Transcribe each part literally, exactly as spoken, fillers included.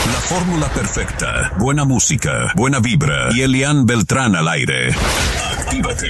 La fórmula perfecta. Buena música, buena vibra y Elian Beltrán al aire. Actívate.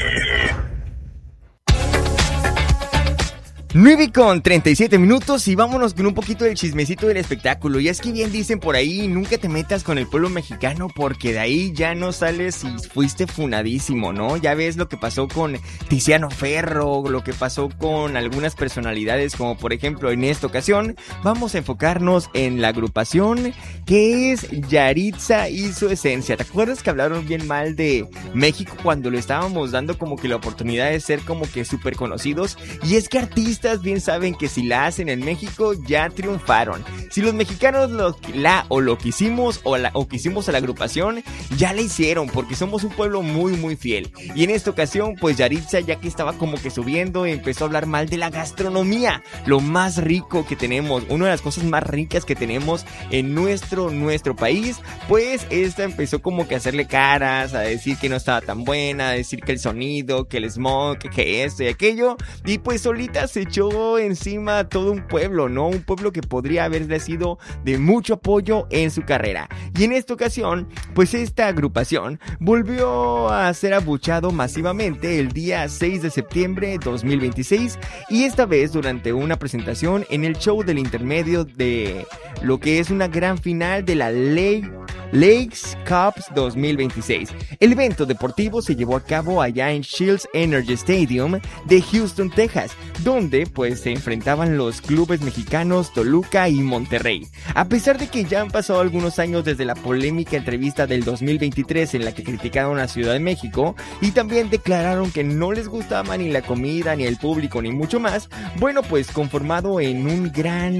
nueve con treinta y siete minutos y vámonos con un poquito del chismecito del espectáculo. Y es que bien dicen por ahí, nunca te metas con el pueblo mexicano porque de ahí ya no sales y fuiste funadísimo, ¿no? Ya ves lo que pasó con Tiziano Ferro, lo que pasó con algunas personalidades, como por ejemplo en esta ocasión vamos a enfocarnos en la agrupación que es Yahritza y su esencia. ¿Te acuerdas que hablaron bien mal de México cuando le estábamos dando como que la oportunidad de ser como que súper conocidos? Y es que artistas bien saben que si la hacen en México ya triunfaron. Si los mexicanos lo, la o lo quisimos o, la, o quisimos a la agrupación, ya la hicieron porque somos un pueblo muy muy fiel. Y en esta ocasión pues Yahritza, ya que estaba como que subiendo, empezó a hablar mal de la gastronomía, lo más rico que tenemos, una de las cosas más ricas que tenemos en nuestro, nuestro país. Pues esta empezó como que a hacerle caras, a decir que no estaba tan buena, a decir que el sonido, que el smog, que esto y aquello, y pues solita se echó encima a todo un pueblo, ¿no? Un pueblo que podría haberle sido de mucho apoyo en su carrera. Y en esta ocasión, pues esta agrupación volvió a ser abuchado masivamente el día seis de septiembre de dos mil veintiséis, y esta vez durante una presentación en el show del intermedio de lo que es una gran final de la Lake Lakes Cups dos mil veintiséis. El evento deportivo se llevó a cabo allá en Shields Energy Stadium de Houston, Texas, donde pues se enfrentaban los clubes mexicanos Toluca y Monterrey. A pesar de que ya han pasado algunos años desde la polémica entrevista del dos mil veintitrés en la que criticaron a Ciudad de México y también declararon que no les gustaba ni la comida, ni el público, ni mucho más, bueno, pues conformado en un gran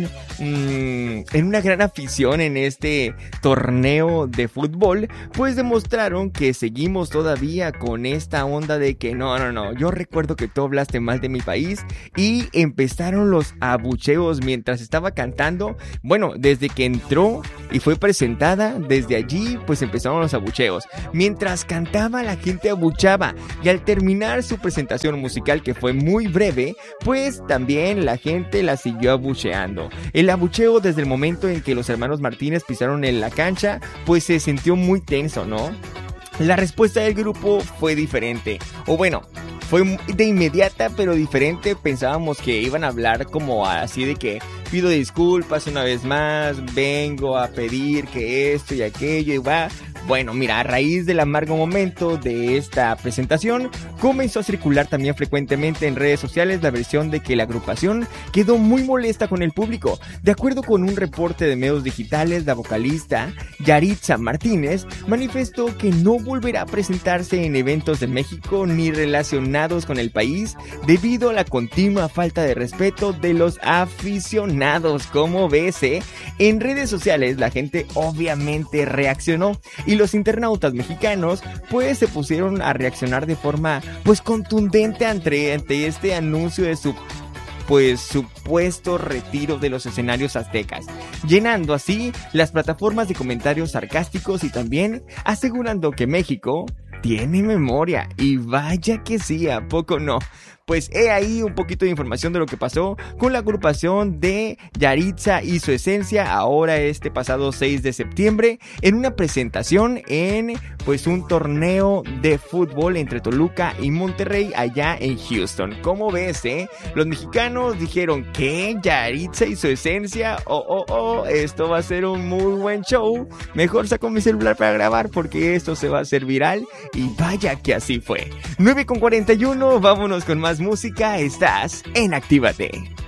mmm, en una gran afición en este torneo de fútbol, pues demostraron que seguimos todavía con esta onda de que no, no, no, yo recuerdo que tú hablaste mal de mi país, y empezaron los abucheos mientras estaba cantando. Bueno, desde que entró y fue presentada, desde allí pues empezaron los abucheos. Mientras cantaba la gente abuchaba, y al terminar su presentación musical, que fue muy breve, pues también la gente la siguió abucheando. El abucheo desde el momento en que los hermanos Martínez pisaron en la cancha, pues se sintió muy tenso, ¿no? La respuesta del grupo fue diferente, o bueno, fue de inmediata pero diferente. Pensábamos que iban a hablar como así de que pido disculpas una vez más, vengo a pedir que esto y aquello y va. Bueno, mira, a raíz del amargo momento de esta presentación, comenzó a circular también frecuentemente en redes sociales la versión de que la agrupación quedó muy molesta con el público. De acuerdo con un reporte de medios digitales, la vocalista Yahritza Martínez manifestó que no volverá a presentarse en eventos de México ni relacionados con el país debido a la continua falta de respeto de los aficionados. Como ves, eh? En redes sociales la gente obviamente reaccionó, y los internautas mexicanos pues se pusieron a reaccionar de forma pues contundente ante, ante este anuncio de su pues supuesto retiro de los escenarios aztecas, llenando así las plataformas de comentarios sarcásticos y también asegurando que México tiene memoria. Y vaya que sí, ¿a poco no? Pues he ahí un poquito de información de lo que pasó con la agrupación de Yahritza y su esencia ahora este pasado seis de septiembre en una presentación en pues un torneo de fútbol entre Toluca y Monterrey allá en Houston. ¿Cómo ves, eh? Los mexicanos dijeron que Yahritza y su esencia, oh, oh, oh, esto va a ser un muy buen show. Mejor saco mi celular para grabar porque esto se va a hacer viral, y vaya que así fue. nueve con cuarenta y uno, vámonos con más música. Estás en Actívate.